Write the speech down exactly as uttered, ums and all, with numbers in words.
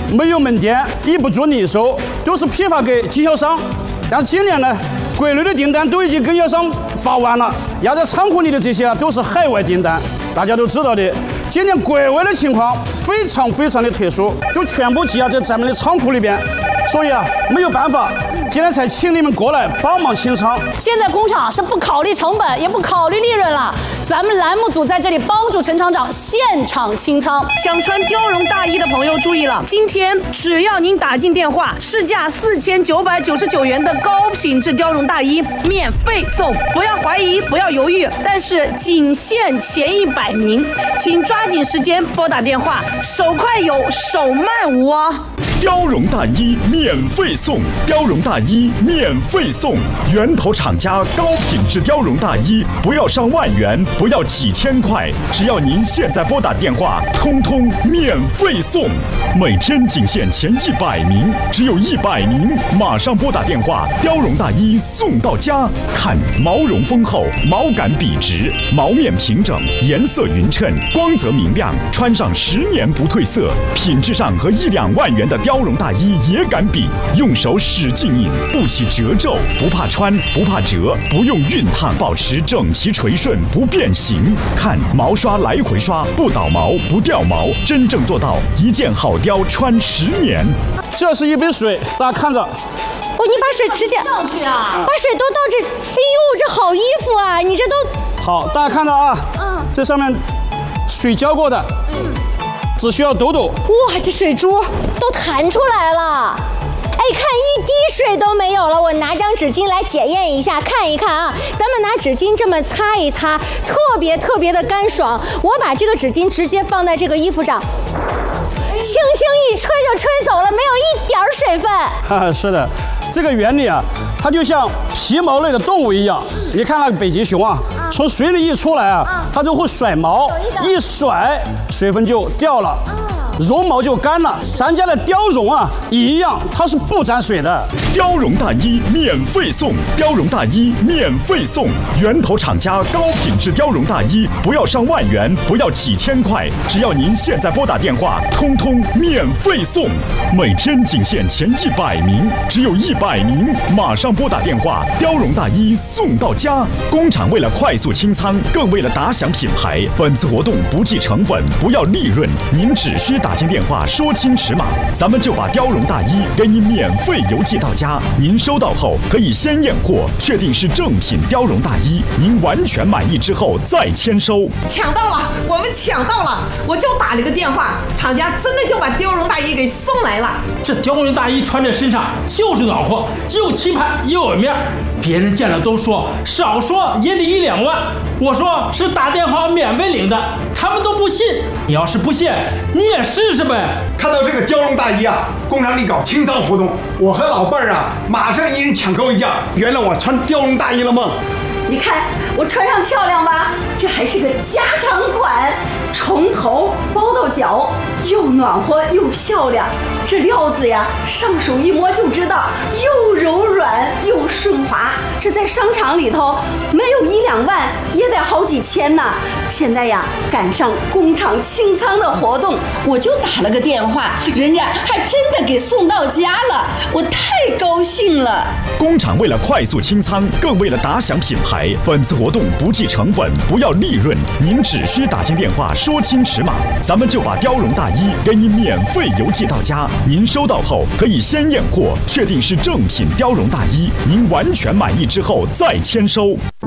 没有门店，也不做零售，都是批发给经销商。但今年呢，国内的订单都已经给经销商发完了，压在仓库里的这些啊，都是海外订单。大家都知道的，今年国外的情况非常非常的特殊，都全部积压在咱们的仓库里边，所以啊，没有办法。今天才请你们过来帮忙清仓。 现在工厂是不考虑成本，也不考虑利润了。咱们栏目组在这里帮助陈厂长现场清仓。 想穿貂绒大衣的朋友注意了，今天只要您打进电话，市价四千九百九十九元的高品质貂绒大衣免费送，不要怀疑，不要犹豫，但是仅限前一百名，请抓紧时间拨打电话，手快有，手慢无哦。 貂绒大衣免费送，貂绒大衣免费送，源头厂家高品质貂绒大衣，不要上万元，不要几千块，只要您现在拨打电话，通通免费送。每天仅限前一百名，只有一百名，马上拨打电话，貂绒大衣送到家。看毛绒丰厚，毛感笔直，毛面平整，颜色匀称，光泽明亮，穿上十年不褪色，品质上和一两万元的貂绒大衣也敢比，用手使劲印，不起褶皱，不怕穿，不怕折，不用熨烫，保持整齐垂顺，不变形。看毛刷来回刷，不倒毛，不掉毛，真正做到一件好貂穿十年。 这是一杯水，大家看着。 哦，你把水直接上去啊！ 把水都倒这，哎呦，这好衣服啊！你这都好，大家看着啊， 嗯， 这上面水浇过的，嗯，只需要抖抖。 哇，这水珠都弹出来了。哎，看一滴水都没有了。我拿张纸巾来检验一下，看一看啊。咱们拿纸巾这么擦一擦，特别特别的干爽。我把这个纸巾直接放在这个衣服上，轻轻一吹就吹走了，没有一点水分。 哈哈，是的，这个原理啊，它就像皮毛类的动物一样。你看那个北极熊啊，从水里一出来啊，它就会甩毛，一甩水分就掉了。绒毛就干了，咱家的貂绒啊也一样，它是不沾水的。 貂绒大衣免费送，貂绒大衣免费送，源头厂家高品质貂绒大衣，不要上万元，不要几千块，只要您现在拨打电话，通通免费送。每天仅限前一百名，只有一百名，马上拨打电话，貂绒大衣送到家。工厂为了快速清仓，更为了打响品牌，本次活动不计成本，不要利润，您只需打。打进电话说清尺码，咱们就把貂绒大衣给你免费邮寄到家。您收到后可以先验货，确定是正品貂绒大衣，您完全满意之后再签收。 抢到了，我们抢到了！我就打了个电话，厂家真的就把貂绒大衣给送来了。 这貂绒大衣穿在身上就是暖和，又气派又有面，别人见了都说少说也得一两万。我说是打电话免费领的，他们都不信。你要是不信，你也试试呗。 看到这个貂绒大衣啊，工厂里搞清仓活动，我和老伴儿啊，马上一人抢购一件，圆了我穿貂绒大衣的梦。 你看我穿上漂亮吧？这还是个加长款，从头包到脚，又暖和又漂亮。这料子呀，上手一摸就知道，又柔软又顺滑。这在商场里头没有一两万，也得好几千呢。现在呀，赶上工厂清仓的活动，我就打了个电话，人家还真的给送到家了，我太高兴了。 工厂为了快速清仓，更为了打响品牌，本次活动不计成本，不要利润，您只需打进电话说清尺码，咱们就把貂绒大衣给你免费邮寄到家。您收到后可以先验货，确定是正品貂绒大衣，您完全满意之后再签收。